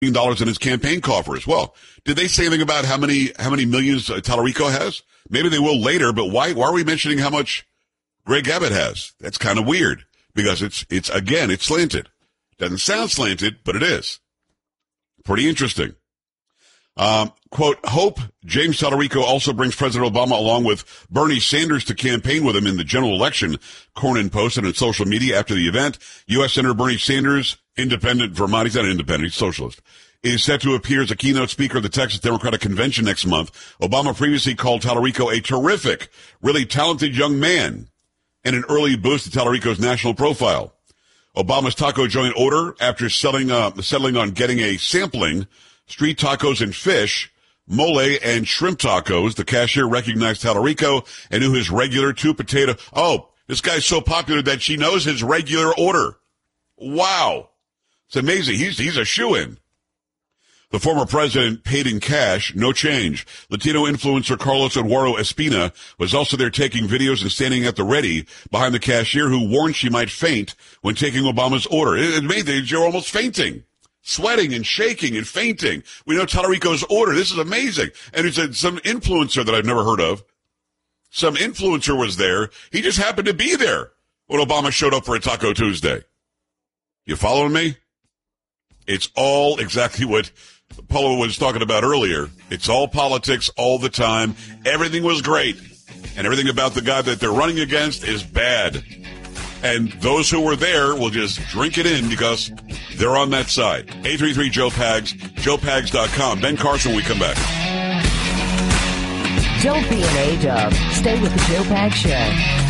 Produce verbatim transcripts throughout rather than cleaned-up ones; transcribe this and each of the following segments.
dollars in his campaign coffer as well. Did they say anything about how many how many millions uh, Tallarico has? Maybe they will later, but why why are we mentioning how much Greg Abbott has? That's kind of weird because it's it's again it's slanted. Doesn't sound slanted, but it is. Pretty interesting. Um, quote, hope James Tallarico also brings President Obama along with Bernie Sanders to campaign with him in the general election, Cornyn posted on social media after the event. U S. Senator Bernie Sanders, independent Vermont, he's not an independent, he's socialist, is set to appear as a keynote speaker of the Texas Democratic Convention next month. Obama previously called Tallarico a terrific, really talented young man and an early boost to Tallarico's national profile. Obama's taco joint order, after selling, uh, settling on getting a sampling, street tacos and fish, mole and shrimp tacos. The cashier recognized Tallarico and knew his regular two potato. Oh, this guy's so popular that she knows his regular order. Wow. It's amazing. He's, he's a shoo-in. The former president paid in cash, no change. Latino influencer Carlos Eduardo Espina was also there taking videos and standing at the ready behind the cashier who warned she might faint when taking Obama's order. It, it made the, you're almost fainting. Sweating and shaking and fainting. We know Tallarico's order. This is amazing. And it's a, some influencer that I've never heard of. Some influencer was there. He just happened to be there when Obama showed up for a Taco Tuesday. You following me? It's all exactly what Paulo was talking about earlier. It's all politics all the time. Everything was great. And everything about the guy that they're running against is bad. And those who were there will just drink it in because they're on that side. eight three three Joe Pags, joe pags dot com. Ben Carson, when we come back. Don't be an A-dub. Stay with the Joe Pags Show.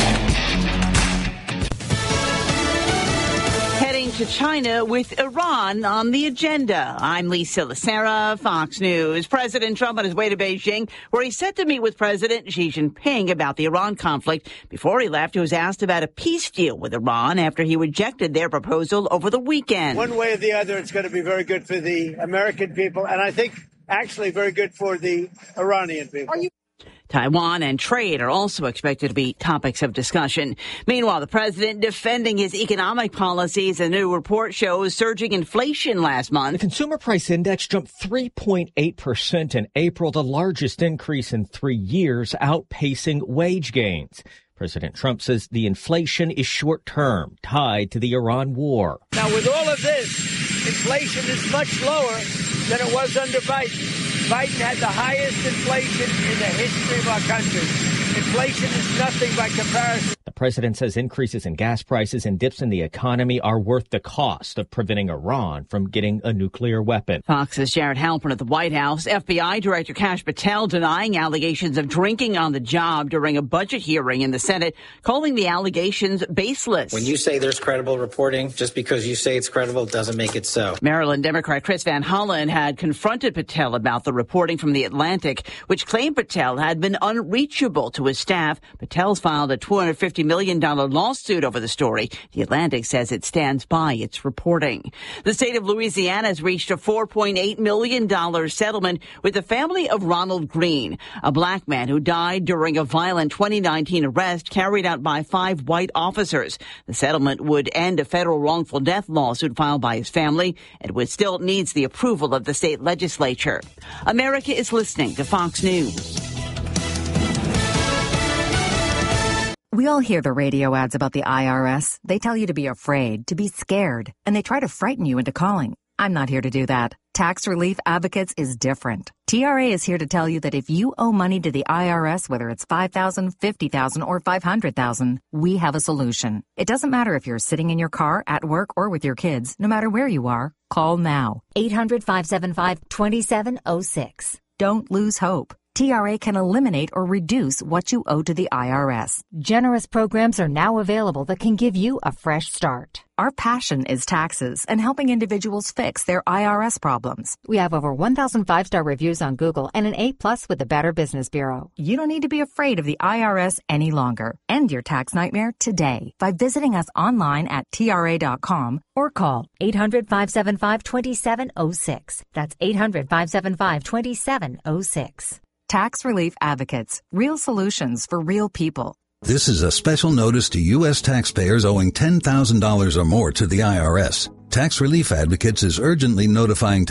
Heading to China with Iran on the agenda. I'm Lisa Lacera, Fox News. President Trump on his way to Beijing, where he's set to meet with President Xi Jinping about the Iran conflict. Before he left, he was asked about a peace deal with Iran after he rejected their proposal over the weekend. One way or the other, it's going to be very good for the American people, and I think actually very good for the Iranian people. Are you- Taiwan and trade are also expected to be topics of discussion. Meanwhile, the president defending his economic policies. A new report shows surging inflation last month. The consumer price index jumped three point eight percent in April, the largest increase in three years, outpacing wage gains. President Trump says the inflation is short-term, tied to the Iran war. Now, with all of this, inflation is much lower than it was under Biden. Biden had the highest inflation in the history of our country. Inflation is nothing by comparison. The president says increases in gas prices and dips in the economy are worth the cost of preventing Iran from getting a nuclear weapon. Fox's Jared Halpern at the White House. F B I Director Kash Patel denying allegations of drinking on the job during a budget hearing in the Senate, calling the allegations baseless. When you say there's credible reporting, just because you say it's credible doesn't make it so. Maryland Democrat Chris Van Hollen had confronted Patel about the reporting from The Atlantic, which claimed Patel had been unreachable to his staff. Patel's filed a two hundred fifty million dollars lawsuit over the story. The Atlantic says it stands by its reporting. The state of Louisiana has reached a four point eight million dollars settlement with the family of Ronald Green, a black man who died during a violent twenty nineteen arrest carried out by five white officers. The settlement would end a federal wrongful death lawsuit filed by his family and would still needs the approval of the state legislature. America is listening to Fox News. We all hear the radio ads about the I R S. They tell you to be afraid, to be scared, and they try to frighten you into calling. I'm not here to do that. Tax Relief Advocates is different. T R A is here to tell you that if you owe money to the I R S, whether it's five thousand dollars, fifty thousand dollars, or five hundred thousand dollars, we have a solution. It doesn't matter if you're sitting in your car, at work, or with your kids. No matter where you are, call now. eight hundred, five seven five, two seven zero six. Don't lose hope. T R A can eliminate or reduce what you owe to the I R S. Generous programs are now available that can give you a fresh start. Our passion is taxes and helping individuals fix their I R S problems. We have over one thousand five-star reviews on Google and an A plus with the Better Business Bureau. You don't need to be afraid of the I R S any longer. End your tax nightmare today by visiting us online at T R A dot com or call eight hundred, five seven five, two seven zero six. That's eight hundred, five seven five, two seven zero six. Tax Relief Advocates. Real solutions for real people. This is a special notice to U S taxpayers owing ten thousand dollars or more to the I R S. Tax Relief Advocates is urgently notifying